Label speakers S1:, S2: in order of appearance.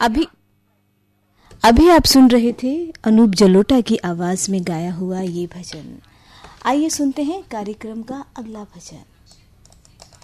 S1: अभी अभी आप सुन रहे थे अनूप जलोटा की आवाज में गाया हुआ ये भजन। आइए सुनते हैं कार्यक्रम का अगला भजन।